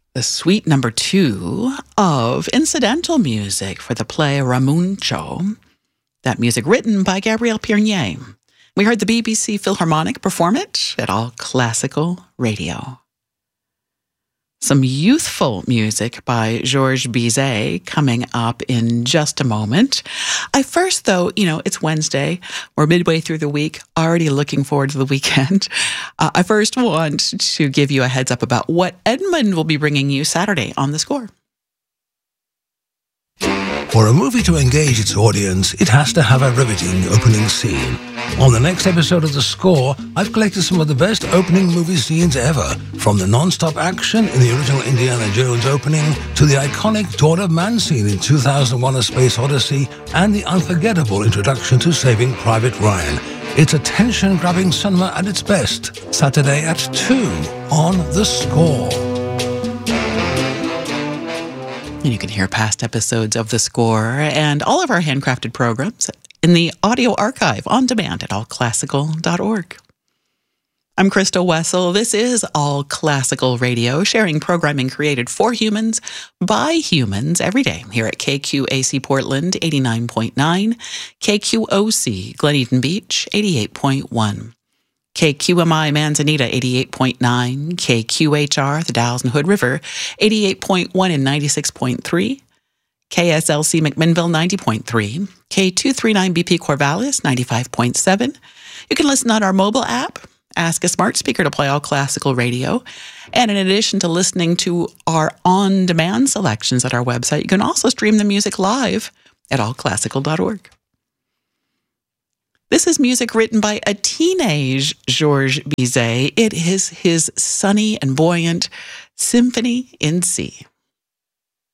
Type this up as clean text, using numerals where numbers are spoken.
The suite number 2 of incidental music for the play Ramuncio. That music written by Gabriel Piernier. We heard the BBC Philharmonic perform it at All Classical Radio. Some youthful music by Georges Bizet coming up in just a moment. I first, though, it's Wednesday. We're midway through the week, already looking forward to the weekend. I first want to give you a heads up about what Edmund will be bringing you Saturday on The Score. For a movie to engage its audience, it has to have a riveting opening scene. On the next episode of The Score, I've collected some of the best opening movie scenes ever, from the non-stop action in the original Indiana Jones opening to the iconic Dawn of Man scene in 2001: A Space Odyssey and the unforgettable introduction to Saving Private Ryan. It's attention-grabbing cinema at its best. Saturday at 2 on The Score. You can hear past episodes of The Score and all of our handcrafted programs in the audio archive on demand at allclassical.org. I'm Crystal Wessel. This is All Classical Radio, sharing programming created for humans by humans every day here at KQAC Portland 89.9, KQOC Glen Eden Beach 88.1. KQMI Manzanita 88.9, KQHR the Dalles and Hood River 88.1 and 96.3, KSLC McMinnville 90.3, K239BP Corvallis 95.7. You can listen on our mobile app, ask a smart speaker to play All Classical Radio, and in addition to listening to our on-demand selections at our website, you can also stream the music live at allclassical.org. This is music written by a teenage Georges Bizet. It is his sunny and buoyant Symphony in C.